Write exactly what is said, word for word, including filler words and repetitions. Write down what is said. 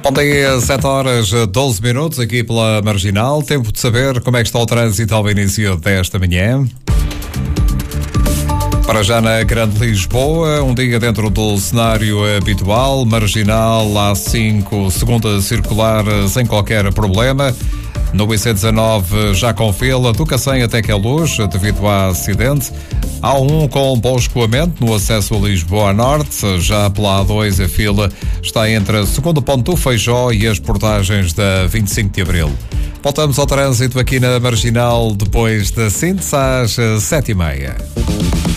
Bom dia, sete horas, doze minutos, aqui pela Marginal. Tempo de saber como é que está o trânsito ao início desta manhã. Para já na Grande Lisboa, um dia dentro do cenário habitual. Marginal A cinco, segunda circular, sem qualquer problema. No I C dezanove já com fila, do Cacém até que é luz, devido a acidente. A um com bom escoamento no acesso a Lisboa Norte. Já pela A dois a fila está entre a segundo ponto do Feijó e as portagens da vinte e cinco de Abril. Voltamos ao trânsito aqui na Marginal depois da síntese às sete e meia.